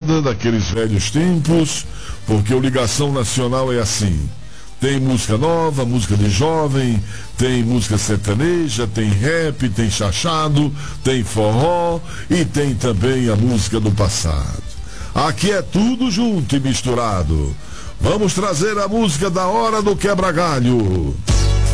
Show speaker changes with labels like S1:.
S1: moda, daqueles velhos tempos, porque o Ligação Nacional é assim. Tem música nova, música de jovem, tem música sertaneja, tem rap, tem chachado, tem forró e tem também a música do passado. Aqui é tudo junto e misturado. Vamos trazer a música da hora do quebra-galho.